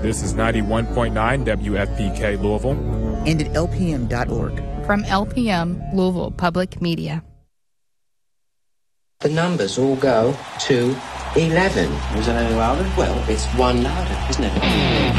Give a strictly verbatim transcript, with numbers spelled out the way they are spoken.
This is ninety-one point nine W F P K Louisville. And at L P M dot org. From L P M, Louisville Public Media. The numbers all go to eleven. Is it any louder? Well, it's one louder, isn't it?